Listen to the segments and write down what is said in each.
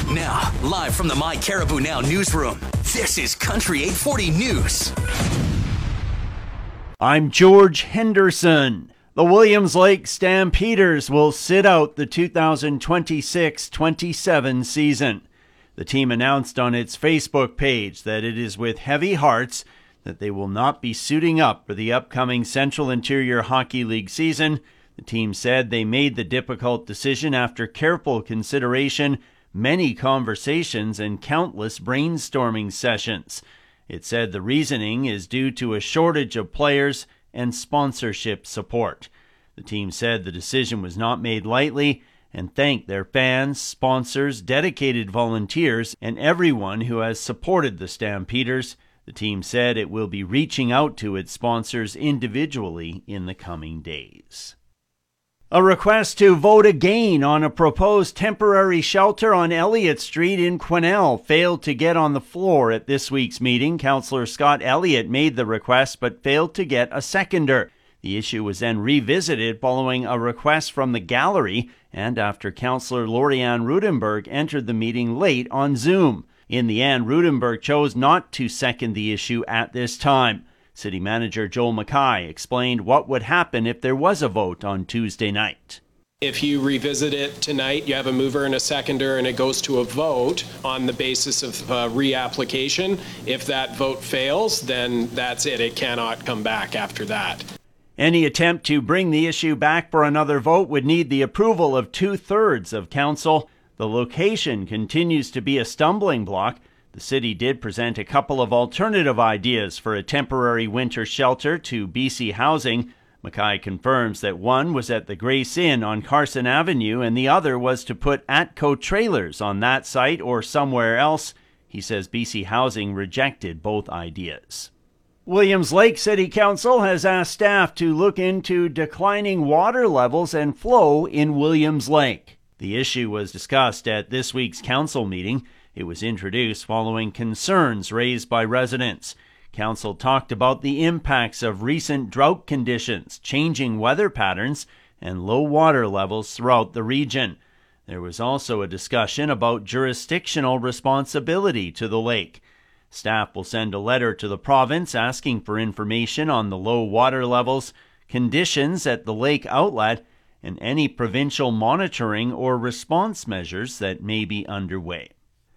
Now, live from the My Caribou Now newsroom, this is Country 840 News. I'm George Henderson. The Williams Lake Stampeders will sit out the 2026-27 season. The team announced on its Facebook page that it is with heavy hearts that they will not be suiting up for the upcoming Central Interior Hockey League season. The team said they made the difficult decision after careful consideration, many conversations, and countless brainstorming sessions. It said the reasoning is due to a shortage of players and sponsorship support. The team said the decision was not made lightly and thanked their fans, sponsors, dedicated volunteers, and everyone who has supported the Stampeders. The team said it will be reaching out to its sponsors individually in the coming days. A request to vote again on a proposed temporary shelter on Elliott Street in Quesnel failed to get on the floor at this week's meeting. Councillor Scott Elliott made the request but failed to get a seconder. The issue was then revisited following a request from the gallery and after Councillor Lorianne Rudenberg entered the meeting late on Zoom. In the end, Rudenberg chose not to second the issue at this time. City Manager Joel Mackay explained what would happen if there was a vote on Tuesday night. If you revisit it tonight, you have a mover and a seconder, and it goes to a vote on the basis of reapplication. If that vote fails, then that's it. It cannot come back after that. Any attempt to bring the issue back for another vote would need the approval of 2/3 of council. The location continues to be a stumbling block. The city did present a couple of alternative ideas for a temporary winter shelter to BC Housing. Mackay confirms that one was at the Grace Inn on Carson Avenue and the other was to put Atco trailers on that site or somewhere else. He says BC Housing rejected both ideas. Williams Lake City Council has asked staff to look into declining water levels and flow in Williams Lake. The issue was discussed at this week's council meeting. It was introduced following concerns raised by residents. Council talked about the impacts of recent drought conditions, changing weather patterns, and low water levels throughout the region. There was also a discussion about jurisdictional responsibility to the lake. Staff will send a letter to the province asking for information on the low water levels, conditions at the lake outlet, and any provincial monitoring or response measures that may be underway.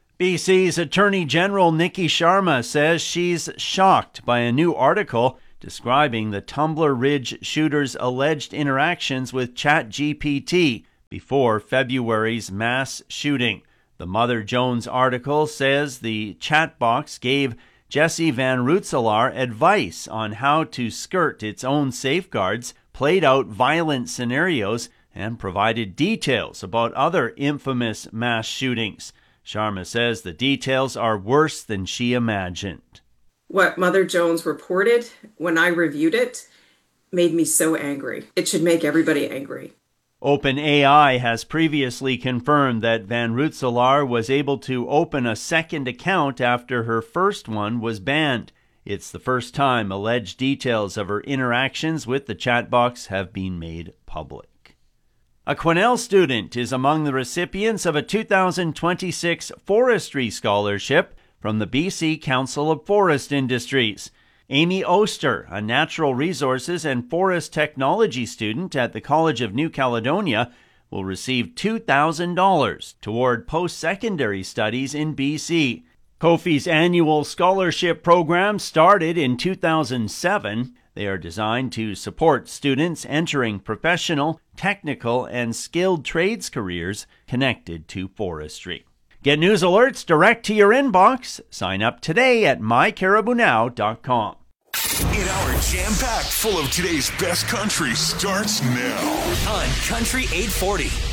BC's Attorney General Nikki Sharma says she's shocked by a new article describing the Tumbler Ridge shooter's alleged interactions with ChatGPT before February's mass shooting. The Mother Jones article says the chat box gave Jesse Van Rootselaar advice on how to skirt its own safeguards, played out violent scenarios, and provided details about other infamous mass shootings. Sharma says the details are worse than she imagined. What Mother Jones reported when I reviewed it made me so angry. It should make everybody angry. OpenAI has previously confirmed that Van Rootselaar was able to open a second account after her first one was banned. It's the first time alleged details of her interactions with the chat box have been made public. A Quesnel student is among the recipients of a 2026 Forestry Scholarship from the BC Council of Forest Industries. Amy Oster, a natural resources and forest technology student at the College of New Caledonia, will receive $2,000 toward post-secondary studies in BC. COFI's annual scholarship program started in 2007. They are designed to support students entering professional, technical, and skilled trades careers connected to forestry. Get news alerts direct to your inbox. Sign up today at mycaribounow.com. An hour jam-packed full of today's best country starts now On Country 840.